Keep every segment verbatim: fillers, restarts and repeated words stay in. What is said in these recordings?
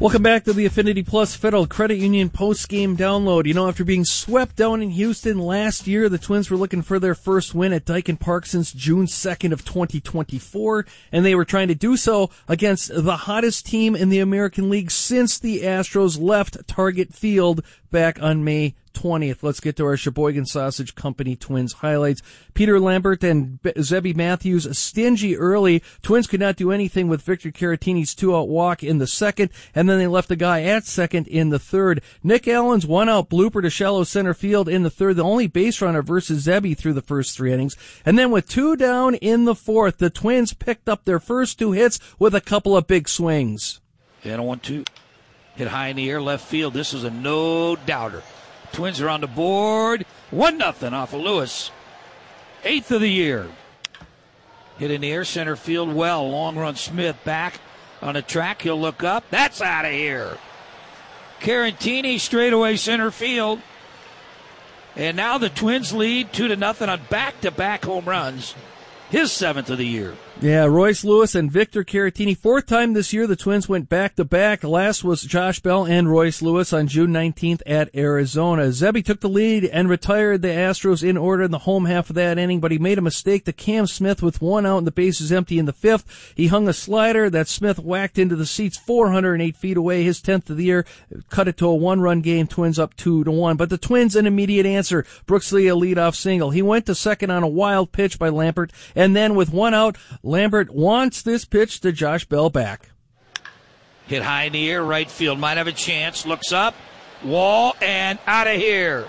Welcome back to the Affinity Plus Federal Credit Union post-game download. You know, after being swept down in Houston last year, the Twins were looking for their first win at Daikin Park since June second of twenty twenty-four, and they were trying to do so against the hottest team in the American League since the Astros left Target Field back on May twentieth. Let's get to our Sheboygan Sausage Company Twins highlights. Peter Lambert and Zebby Matthews stingy early. Twins could not do anything with Victor Caratini's two-out walk in the second, and then they left the guy at second in the third. Nick Allen's one-out blooper to shallow center field in the third, the only base runner versus Zebby through the first three innings. And then with two down in the fourth, the Twins picked up their first two hits with a couple of big swings. And a one two. Hit high in the air, left field. This is a no-doubter. Twins are on the board. one nothing off of Lewis. Eighth of the year. Hit in the air, center field well. Long run Smith back on the track. He'll look up. That's out of here. Carantini straightaway center field. And now the Twins lead two to nothing on back-to-back home runs. His seventh of the year. Yeah, Royce Lewis and Victor Caratini. Fourth time this year the Twins went back-to-back. Last was Josh Bell and Royce Lewis on June nineteenth at Arizona. Zebby took the lead and retired the Astros in order in the home half of that inning, but he made a mistake to Cam Smith with one out and the bases empty in the fifth. He hung a slider that Smith whacked into the seats four hundred eight feet away, his tenth of the year. Cut it to a one-run game, Twins up two to one. But the Twins an immediate answer. Brooks Lee a leadoff single. He went to second on a wild pitch by Lambert, and then with one out, Lambert wants this pitch to Josh Bell back. Hit high in the air, right field. Might have a chance. Looks up. Wall and out of here.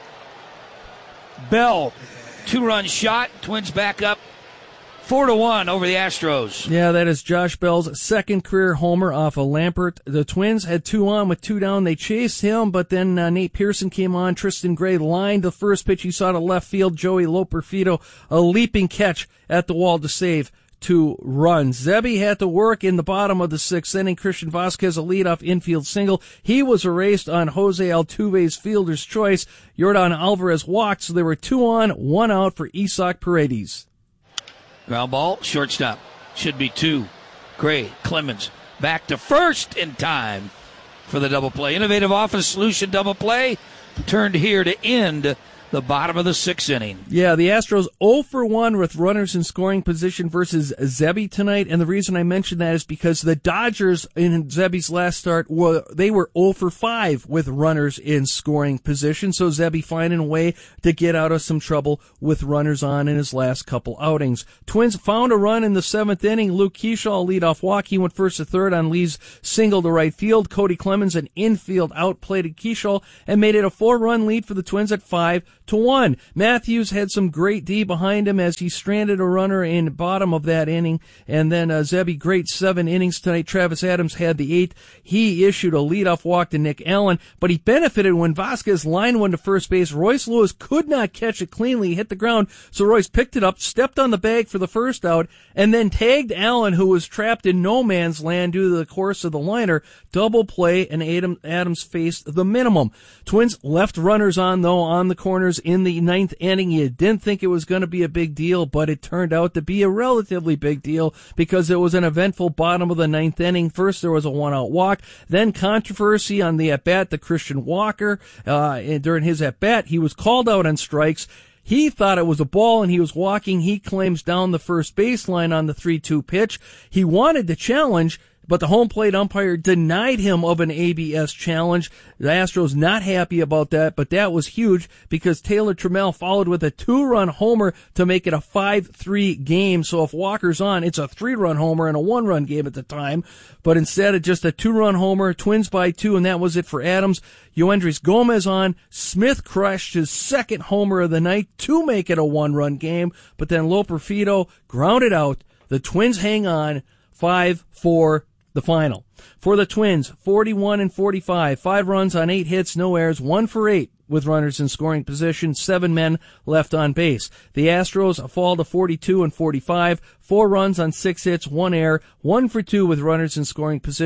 Bell, two-run shot. Twins back up four to one over the Astros. Yeah, that is Josh Bell's second career homer off of Lambert. The Twins had two on with two down. They chased him, but then uh, Nate Pearson came on. Tristan Gray lined the first pitch he saw to left field. Joey Loperfido, a leaping catch at the wall to save two runs. Zebby had to work in the bottom of the sixth inning. Christian Vasquez, a leadoff infield single. He was erased on Jose Altuve's fielder's choice. Yordan Alvarez walked, so there were two on, one out for Isaac Paredes. Ground ball, shortstop. Should be two. Gray, Clemens, back to first in time for the double play. Innovative offense solution double play turned here to end the bottom of the sixth inning. Yeah, the Astros oh for one with runners in scoring position versus Zebby tonight, and the reason I mention that is because the Dodgers in Zebby's last start, were they were oh for five with runners in scoring position, so Zebby finding a way to get out of some trouble with runners on in his last couple outings. Twins found a run in the seventh inning. Luke Kershaw, leadoff walk. He went first to third on Lee's single to right field. Cody Clemens, an infield outplayed Kershaw and made it a four-run lead for the Twins at five to one. Matthews had some great D behind him as he stranded a runner in bottom of that inning. And then uh, Zebby, great seven innings tonight. Travis Adams had the eighth. He issued a leadoff walk to Nick Allen, but he benefited when Vasquez lined one to first base. Royce Lewis could not catch it cleanly. He hit the ground, so Royce picked it up, stepped on the bag for the first out, and then tagged Allen, who was trapped in no man's land due to the course of the liner. Double play, and Adam, Adams faced the minimum. Twins left runners on, though, on the corners in the ninth inning. You didn't think it was going to be a big deal, but it turned out to be a relatively big deal because it was an eventful bottom of the ninth inning. First, there was a one-out walk, then controversy on the at-bat to Christian Walker. Uh, and during his at-bat, he was called out on strikes. He thought it was a ball and he was walking, he claims, down the first baseline on the three two pitch. He wanted to challenge, but the home plate umpire denied him of an A B S challenge. The Astros not happy about that, but that was huge because Taylor Trammell followed with a two-run homer to make it a five three game. So if Walker's on, it's a three-run homer and a one-run game at the time. But instead of just a two-run homer, Twins by two, and that was it for Adams. Yoendrys Gomez on. Smith crushed his second homer of the night to make it a one-run game. But then Loperfido grounded out. The Twins hang on five four. The final. For the Twins, forty-one and forty-five, five runs on eight hits, no errors, one for eight with runners in scoring position, seven men left on base. The Astros fall to forty-two and forty-five, four runs on six hits, one error, one for two with runners in scoring position,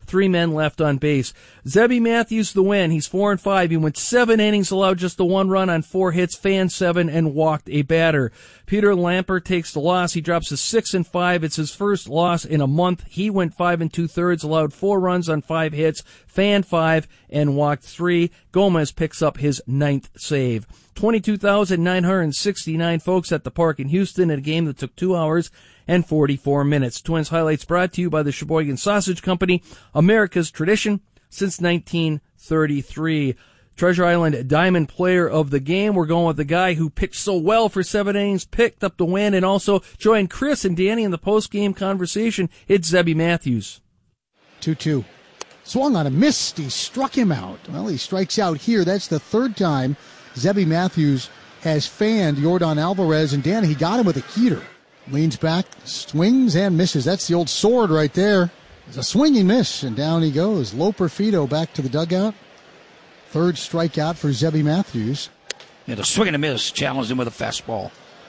three men left on base. Zebby Matthews the win. He's four and five. He went seven innings, allowed just the one run on four hits, fanned seven, and walked a batter. Peter Lamper takes the loss. He drops a six and five. It's his first loss in a month. He went five and two thirds, allowed four runs on five hits, fanned five, and walked three. Gomez picks up his ninth save. twenty-two thousand nine hundred sixty-nine folks at the park in Houston in a game that took two hours and forty-four minutes. Twins highlights brought to you by the Sheboygan Sausage Company, America's tradition since nineteen thirty-three. Treasure Island Diamond Player of the Game. We're going with the guy who pitched so well for seven innings, picked up the win, and also joined Chris and Danny in the post-game conversation. It's Zebby Matthews. two two. Swung on a miss. He struck him out. Well, he strikes out here. That's the third time Zebby Matthews has fanned Yordan Alvarez, and Danny, he got him with a heater. Leans back, swings, and misses. That's the old sword right there. It's a swinging miss, and down he goes. Loper Fido back to the dugout. Third strikeout for Zebby Matthews. And a swing and a miss, challenged him with a fastball.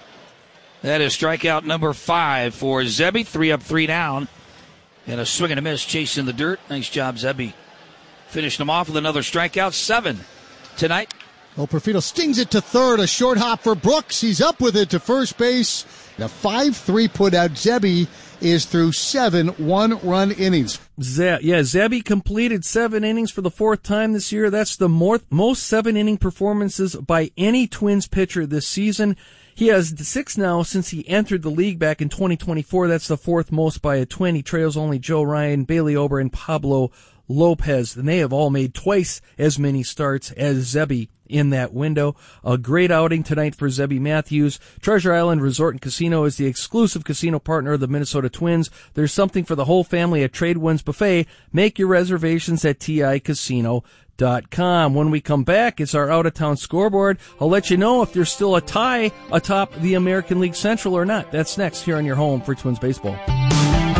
That is strikeout number five for Zebby. Three up, three down. And a swing and a miss, chasing the dirt. Nice job, Zebby. Finished him off with another strikeout. Seven tonight. Loper Fido stings it to third. A short hop for Brooks. He's up with it to first base. The five three put out. Zebby is through seven one-run innings. Ze- yeah, Zebby completed seven innings for the fourth time this year. That's the more- most seven-inning performances by any Twins pitcher this season. He has six now since he entered the league back in twenty twenty-four. That's the fourth most by a Twin. He trails only Joe Ryan, Bailey Ober, and Pablo Lopez. And they have all made twice as many starts as Zebby in that window. A great outing tonight for Zebby Matthews. Treasure Island Resort and Casino is the exclusive casino partner of the Minnesota Twins. There's something for the whole family at Tradewinds Buffet. Make your reservations at T I casino dot com. When we come back, it's our out-of-town scoreboard. I'll let you know if there's still a tie atop the American League Central or not. That's next here on your home for Twins Baseball.